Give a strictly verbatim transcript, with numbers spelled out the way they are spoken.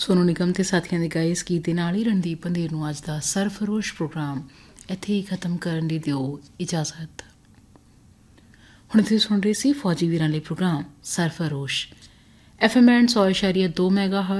ਸੋਨੂ ਨਿਗਮ ਤੇ ਸਾਥੀਆਂ ਦੇ ਗਾਏ ਇਸ ਗੀਤ ਦੇ ਨਾਲ ਹੀ ਰਣਦੀਪ ਬੰਦੇਰ ਨੂੰ ਅੱਜ ਦਾ ਸਰਫਰੋਸ਼ ਪ੍ਰੋਗਰਾਮ ਇੱਥੇ ਹੀ ਖ਼ਤਮ ਕਰਨ ਦੀ ਦਿਓ ਇਜਾਜ਼ਤ। ਹੁਣ ਤੁਸੀਂ ਸੁਣ ਰਹੇ ਸੀ ਫੌਜੀ ਵੀਰਾਂ ਲਈ programme Sarfarosh. F M and ਸੌ ਇਸ਼ਾਰੀਆ ਦੋ ਮੈਗਾ